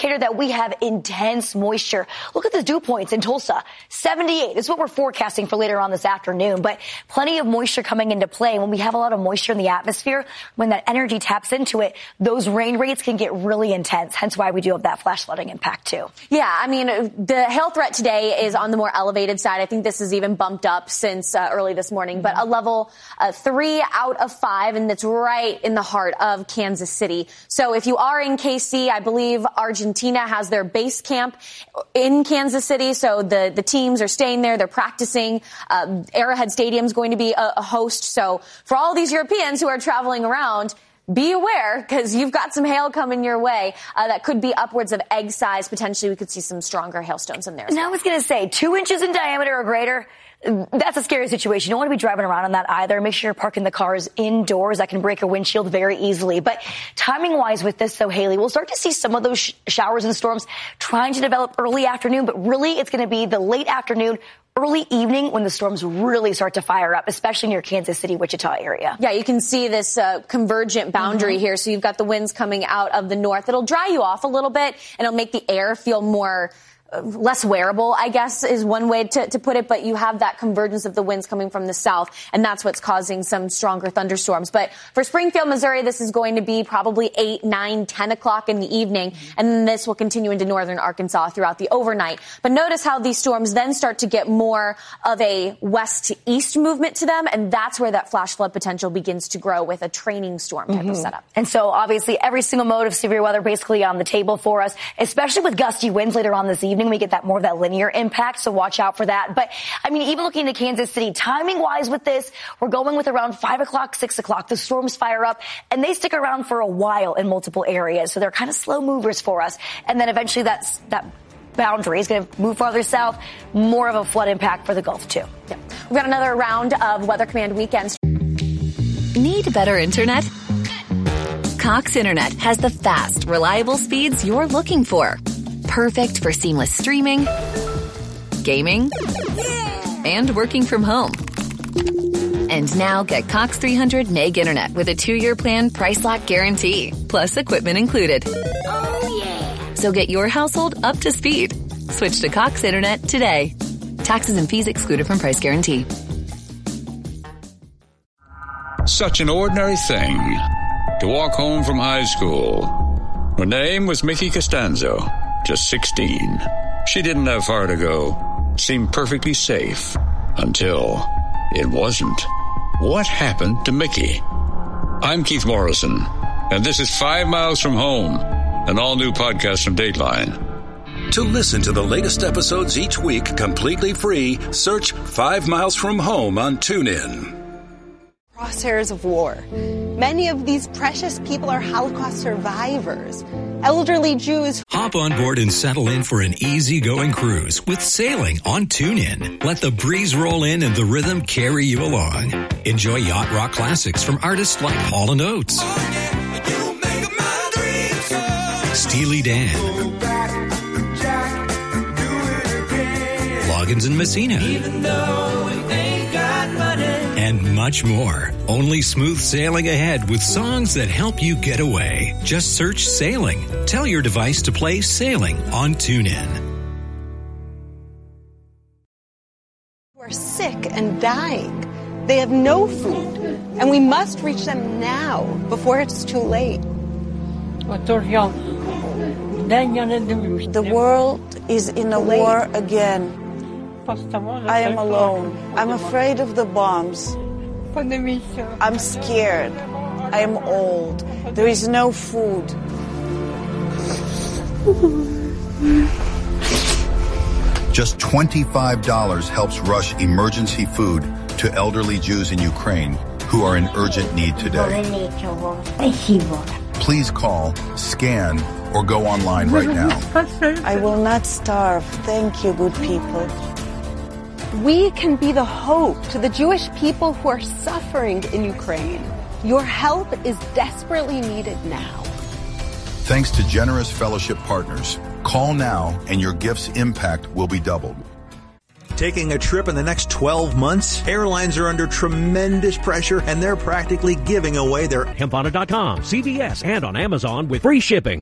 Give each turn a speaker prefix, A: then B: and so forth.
A: indicator that we have intense moisture. Look at the dew points in Tulsa. 78 is what we're forecasting for later on this afternoon, but plenty of moisture coming into play. When we have a lot of moisture in the atmosphere, when that energy taps into it, those rain rates can get really intense, hence why we do have that flash flooding impact too.
B: Yeah, I mean, the hail threat today is on the more elevated side. I think this is even bumped up since early this morning, but a level 3 out of 5, and it's right in the heart of Kansas City. So if you are in KC, I believe Argentina has their base camp in Kansas City, so the teams are staying there, they're practicing. Arrowhead Stadium's going to be a host, so for all these Europeans who are traveling around, be aware, because you've got some hail coming your way that could be upwards of egg size. Potentially, we could see some stronger hailstones in there.
A: And I was going to say, 2 inches in diameter or greater, that's a scary situation. You don't want to be driving around on that either. Make sure you're parking the cars indoors. That can break a windshield very easily. But timing-wise with this, though, Haley, we'll start to see some of those showers and storms trying to develop early afternoon, but really it's going to be the late afternoon, early evening when the storms really start to fire up, especially near Kansas City, Wichita area.
B: Yeah, you can see this convergent boundary here. So you've got the winds coming out of the north. It'll dry you off a little bit, and it'll make the air feel more less wearable, I guess, is one way to put it. But you have that convergence of the winds coming from the south, and that's what's causing some stronger thunderstorms. But for Springfield, Missouri, this is going to be probably 8, 9, 10 o'clock in the evening, and then this will continue into northern Arkansas throughout the overnight. But notice how these storms then start to get more of a west to east movement to them, and that's where that flash flood potential begins to grow with a training storm type of setup.
A: And so obviously every single mode of severe weather basically on the table for us, especially with gusty winds later on this evening. We get that more of that linear impact, so watch out for that. But I mean, even looking to Kansas City, timing wise with this, we're going with around 5 o'clock, 6 o'clock. The storms fire up and they stick around for a while in multiple areas. So they're kind of slow movers for us. And then eventually that boundary is going to move farther south, more of a flood impact for the Gulf too.
B: Yeah. We've got another round of Weather Command weekends.
C: Need better internet? Cox Internet has the fast, reliable speeds you're looking for. Perfect for seamless streaming, gaming, and working from home. And now get Cox 300 Meg Internet with a 2-year plan price lock guarantee, plus equipment included.
D: Oh, yeah.
C: So get your household up to speed. Switch to Cox Internet today. Taxes and fees excluded from price guarantee.
E: Such an ordinary thing to walk home from high school. Her name was Mickey Costanzo. Just 16. She didn't have far to go. Seemed perfectly safe. Until it wasn't. What happened to Mickey? I'm Keith Morrison, and this is 5 Miles from Home, an all-new podcast from Dateline.
F: To listen to the latest episodes each week completely free, search 5 Miles from Home on TuneIn.
G: Crosshairs of war. Many of these precious people are Holocaust survivors. Elderly Jews.
H: Hop on board and settle in for an easygoing cruise with sailing on TuneIn. Let the breeze roll in and the rhythm carry you along. Enjoy yacht rock classics from artists like Hall & Oates, Steely Dan, Loggins and Messina, and much more. Only smooth sailing ahead with songs that help you get away. Just search Sailing. Tell your device to play Sailing on TuneIn.
G: Who are sick and dying. They have no food, and we must reach them now before it's too late.
I: The world is in a war again. I am alone. I'm afraid of the bombs. I'm scared. I am old. There is no food.
J: Just $25 helps rush emergency food to elderly Jews in Ukraine who are in urgent need today. Please call, scan, or go online right now.
I: I will not starve. Thank you, good people.
G: We can be the hope to the Jewish people who are suffering in Ukraine. Your help is desperately needed now.
J: Thanks to generous fellowship partners. Call now and your gift's impact will be doubled.
K: Taking a trip in the next 12 months? Airlines are under tremendous pressure and they're practically giving away their
L: Hempana.com, CVS, and on Amazon with free shipping.